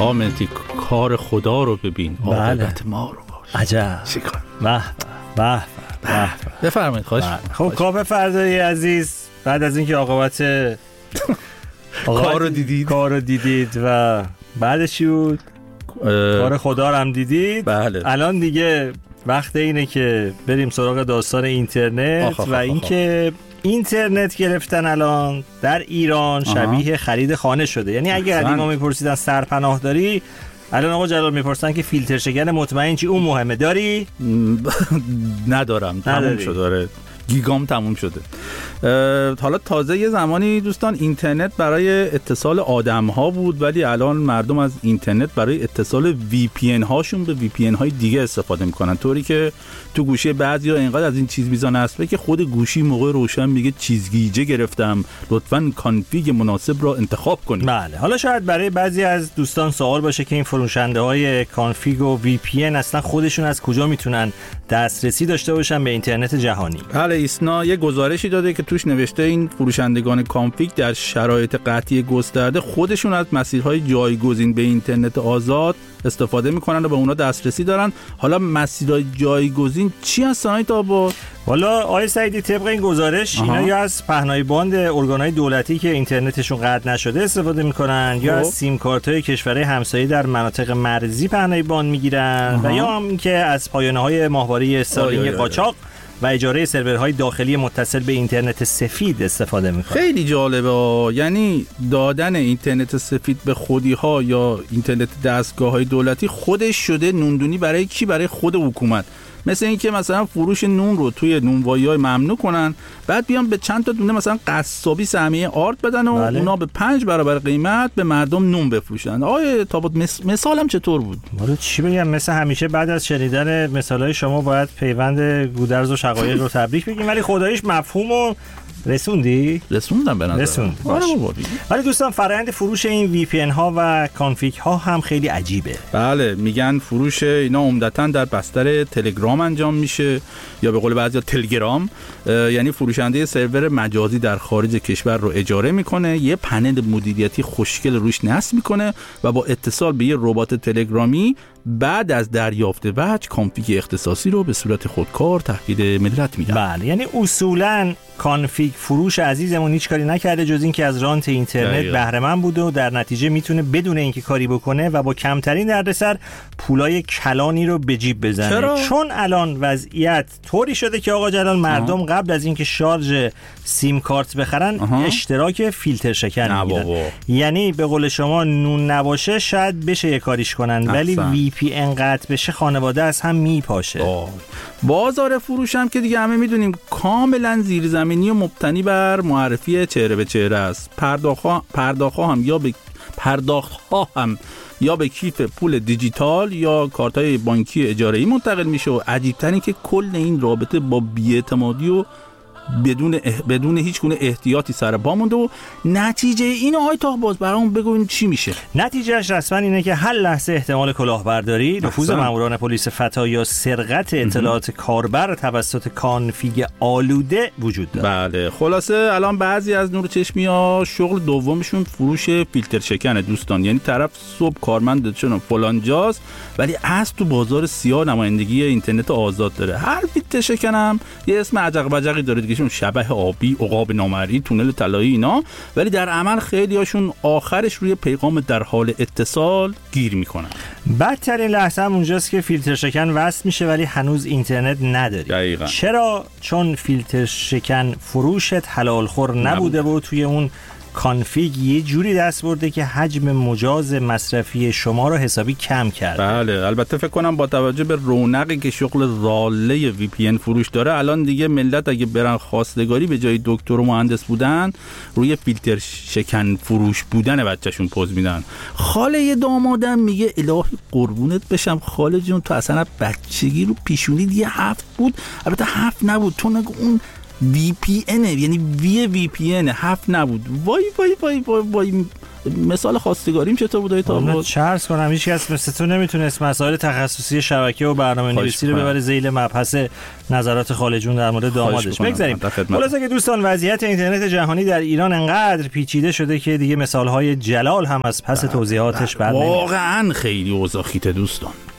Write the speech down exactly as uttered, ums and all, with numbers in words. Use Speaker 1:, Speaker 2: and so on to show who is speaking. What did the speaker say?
Speaker 1: آقا مهدی کار خدا رو ببین، عاقبت ما رو باش.
Speaker 2: عجب.
Speaker 1: چیکار؟
Speaker 2: به به به.
Speaker 1: بفرمایید خواهش.
Speaker 2: خب کاوه فردایی عزیز، بعد از اینکه عاقبت
Speaker 1: کار رو دیدید
Speaker 2: کار رو دیدید و بعدش چی بود؟ کار خدا رو هم دیدید.
Speaker 1: بله.
Speaker 2: الان دیگه وقت اینه که بریم سراغ داستان اینترنت.
Speaker 1: آخ آخ
Speaker 2: و اینکه اینترنت گرفتن الان در ایران شبیه آها. خرید خانه شده. یعنی اگه قدیما میپرسیدن سرپناه داری، الان آقا جلال میپرسن که فیلتر شکن مطمئن چی اون مهمه داری؟
Speaker 1: ندارم، تموم شد. داره گیگام تموم شده. حالا تازه یه زمانی دوستان اینترنت برای اتصال آدم ها بود، ولی الان مردم از اینترنت برای اتصال وی پی ان هاشون به وی پی ان های دیگه استفاده میکنن، طوری که تو گوشی بعضیا اینقدر از این چیز میزان است که خود گوشی موقع روشن میگه چیزگیجه گرفتم، لطفاً کانفیگ مناسب را انتخاب کنید.
Speaker 2: بله. حالا شاید برای بعضی از دوستان سوال باشه که این فروشنده های کانفیگ و وی پی ان اصلا خودشون از کجا میتونن دسترسی داشته باشن به اینترنت جهانی؟
Speaker 1: بله، ایسنا یه گزارشی داده که توش نوشته این فروشندگان کانفیگ در شرایط قطعی گسترده خودشون از مسیرهای جایگزین به اینترنت آزاد استفاده میکنن و به اونا دسترسی دارن. حالا مسیرهای جایگزین چی هستن تا با
Speaker 2: والا آقای سعیدی طبق این گزارش آها. اینا یا از پهنای باند ارگانهای دولتی که اینترنتشون قطع نشده استفاده میکنن، یا از سیم کارت‌های کشورهای همسایه در مناطق مرزی پهنای باند میگیرن، و یا هم که از پایانه‌های ماهواره استارلینک قاچاق و اجاره سرورهای داخلی متصل به اینترنت سفید استفاده میکنه.
Speaker 1: خیلی جالبه. یعنی دادن اینترنت سفید به خودی‌ها یا اینترنت دستگاه‌های دولتی خودش شده نوندونی برای کی؟ برای خود حکومت. مثل این که مثلا فروش نون رو توی نونوایی‌های ممنوع کنن، بعد بیان به چند تا دونه مثلا قصابی سهمیه آرد بدن و بله. اونا به پنج برابر قیمت به مردم نون بفروشن. آقای تابوت مس... مثالم چطور بود؟
Speaker 2: ولی چی بگم، مثل همیشه بعد از شنیدن مثالای شما باید پیوند گودرز و شقایق رو تبریک بگیم، ولی خداییش مفهومو رسوندی؟
Speaker 1: رسوندم به نظر.
Speaker 2: رسوند. ولی دوستان فرآیند فروش این وی پی ان ها و کانفیگ ها هم خیلی عجیبه.
Speaker 1: بله، میگن فروش اینا عمدتاً در بستر تلگرام انجام میشه، یا به قول بعضیا تلگرام. یعنی فروشنده سرور مجازی در خارج کشور رو اجاره میکنه، یه پنل مدیریتی خوشگل روش نصب میکنه و با اتصال به یه ربات تلگرامی بعد از دریافت وجه کانفیگ اختصاصی رو به صورت خودکار تحویل ملت میدن.
Speaker 2: بله، یعنی اصولاً کانفیگ فروش عزیزمون هیچ کاری نکرده جز این که از رانت اینترنت بهره مند بوده و در نتیجه میتونه بدون اینکه کاری بکنه و با کمترین دردسر پولای کلانی رو به جیب بزنه.
Speaker 1: چرا؟
Speaker 2: چون الان وضعیت طوری شده که آقا جلال مردم آه. قبل از اینکه شارژ سیم کارت بخرن آه. اشتراک فیلتر شکن میگیرن. یعنی به قول شما نون نباشه شاید بشه یه کاریش کنن احسن. ولی وی پی ان قطع بشه خانواده از هم میپاشه. آه.
Speaker 1: بازار فروش هم که دیگه همه میدونیم کاملا زیرزمینی و مبتنی بر معرفی چهره به چهره است. پرداخت پرداخت هم یا به پرداخت ها هم یا به کیف پول دیجیتال یا کارت‌های بانکی اجاره‌ای منتقل میشه و عجیب‌تر این که کل این رابطه با بی‌اعتمادی و بدون اح... بدون هیچ گونه احتیاطی سر پا مونده و نتیجه این آقای تاهباز برامون بگوین چی میشه؟
Speaker 2: نتیجهش رسما اینه که هر لحظه احتمال کلاهبرداری، نفوذ ماموران پلیس فتا یا سرقت اطلاعات کاربر توسط کانفیگ آلوده وجود داره.
Speaker 1: بله، خلاصه الان بعضی از نور چشمیا شغل دومشون فروش فیلتر شکنه دوستان. یعنی طرف صبح کارمند چون فلان جاست ولی از تو بازار سیاه نمایندگی اینترنت آزاد داره. هر فیلتر شکنم یه اسم عجق بجقی داره، شون شبح آبی، عقاب نامری، تونل طلایی اینا، ولی در عمل خیلی هاشون آخرش روی پیغام در حال اتصال گیر میکنن.
Speaker 2: بدترین لحظه هم اونجاست که فیلتر شکن وصل میشه ولی هنوز اینترنت نداری.
Speaker 1: دقیقا.
Speaker 2: چرا؟ چون فیلتر شکن فروشت حلال خور نبوده و توی اون کانفیگ یه جوری دست برده که حجم مجاز مصرفی شما رو حسابی کم کرد.
Speaker 1: بله، البته فکر کنم با توجه به رونقی که شغل راله وی پی ان فروش داره الان دیگه ملت اگه برن خواستگاری به جای دکتر و مهندس بودن روی فیلتر شکن فروش بودن بچه‌شون پوز میدن. خاله دامادم میگه الهی قربونت بشم خاله جون، تو اصلا بچگی رو پیشونی یه هفت بود، البته هفت نبود، تو نگو اون وی پی ان، یعنی وی وی پی ان هفت نبود. وای وای وای وای, وای. مثال خواستگاریم چطور بوده تا بود؟
Speaker 2: چرس کنم هیچ کس مثل تو نمیتونست مسائل تخصصی شبکه و برنامه‌نویسی رو ببره ذیل مبحث نظرات خالجون در مورد دامادش. بگذاریم. خلاصه که دوستان وضعیت اینترنت جهانی در ایران انقدر پیچیده شده که دیگه مثال‌های جلال هم از پس توضیحاتش بعد
Speaker 1: واقعا خیلی اوضاع خیته دوستان.